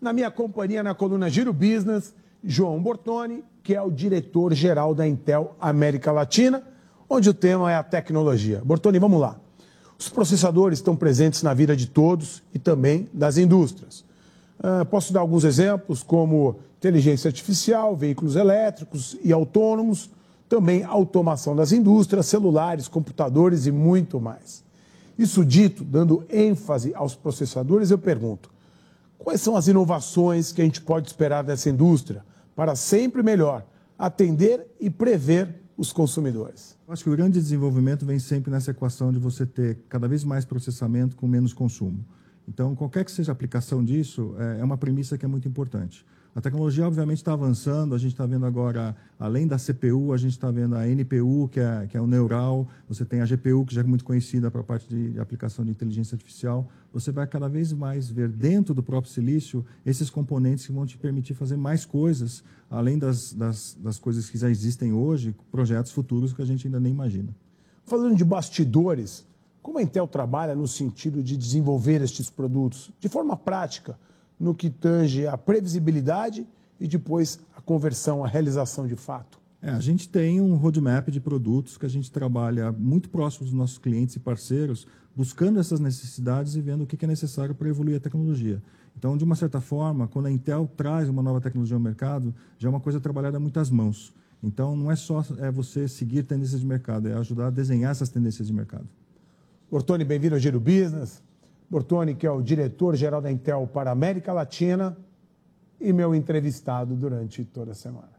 Na minha companhia, na coluna Giro Business, João Bortoni, que é o diretor-geral da Intel América Latina, onde o tema é a tecnologia. Bortoni, vamos lá. Os processadores estão presentes na vida de todos e também das indústrias. Posso dar alguns exemplos, como inteligência artificial, veículos elétricos e autônomos, também automação das indústrias, celulares, computadores e muito mais. Isso dito, dando ênfase aos processadores, eu pergunto, quais são as inovações que a gente pode esperar dessa indústria para sempre melhor atender e prever os consumidores? Eu acho que o grande desenvolvimento vem sempre nessa equação de você ter cada vez mais processamento com menos consumo. Então, qualquer que seja a aplicação disso, é uma premissa que é muito importante. A tecnologia, obviamente, está avançando. A gente está vendo agora, além da CPU, a gente está vendo a NPU, que é o neural. Você tem a GPU, que já é muito conhecida para a parte de aplicação de inteligência artificial. Você vai cada vez mais ver dentro do próprio silício esses componentes que vão te permitir fazer mais coisas, além das coisas que já existem hoje, projetos futuros que a gente ainda nem imagina. Falando de bastidores, como a Intel trabalha no sentido de desenvolver estes produtos de forma prática, no que tange a previsibilidade e depois a conversão, a realização de fato? A gente tem um roadmap de produtos que a gente trabalha muito próximo dos nossos clientes e parceiros, buscando essas necessidades e vendo o que é necessário para evoluir a tecnologia. Então, de uma certa forma, quando a Intel traz uma nova tecnologia ao mercado, já é uma coisa trabalhada a muitas mãos. Então, não é só você seguir tendências de mercado, é ajudar a desenhar essas tendências de mercado. Bortoni, bem-vindo ao Giro Business. Bortoni, que é o diretor-geral da Intel para a América Latina e meu entrevistado durante toda a semana.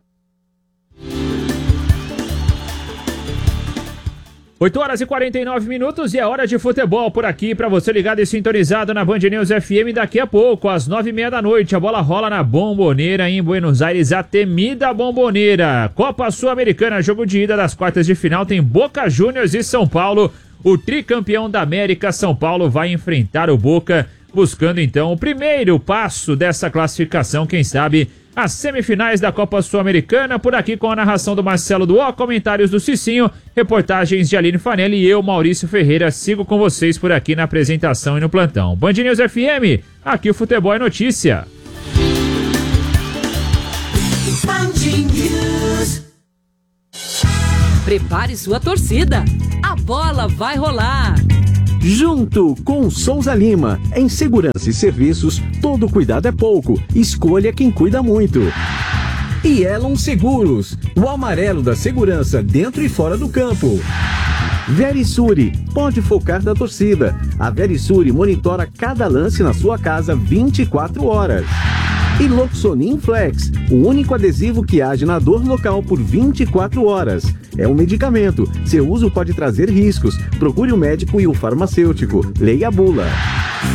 8h49 e é hora de futebol por aqui, para você ligado e sintonizado na Band News FM. Daqui a pouco, às 9h30 da noite, a bola rola na Bombonera, em Buenos Aires, a temida Bombonera. Copa Sul-Americana, jogo de ida das quartas de final, tem Boca Juniors e São Paulo. O tricampeão da América, São Paulo, vai enfrentar o Boca, buscando então o primeiro passo dessa classificação, quem sabe as semifinais da Copa Sul-Americana. Por aqui com a narração do Marcelo Duó, comentários do Cicinho, reportagens de Aline Fanelli e eu, Maurício Ferreira, sigo com vocês por aqui na apresentação e no plantão. Band News FM, aqui o futebol é notícia. Prepare sua torcida, a bola vai rolar. Junto com Souza Lima, em segurança e serviços, todo cuidado é pouco, escolha quem cuida muito. E Elon Seguros, o amarelo da segurança dentro e fora do campo. Verisure, pode focar da torcida. A Verisure monitora cada lance na sua casa 24 horas. E Loxonin Flex, o único adesivo que age na dor local por 24 horas. É um medicamento. Seu uso pode trazer riscos. Procure o médico e o farmacêutico. Leia a bula.